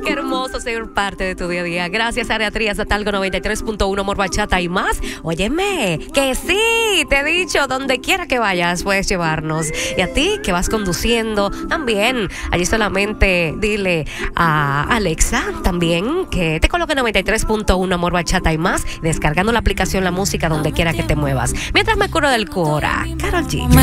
Qué hermoso ser parte de tu día a día. Gracias, Área Trías, Atalgo 93.1, Amor, Bachata y más. Óyeme, que sí, te he dicho, donde quiera que vayas puedes llevarnos. Y a ti que vas conduciendo también, allí solamente dile a Alexa también que te coloque 93.1, Amor, Bachata y más, descargando la aplicación La Música donde quiera que te muevas. Mientras me curo del Cora, Karol G.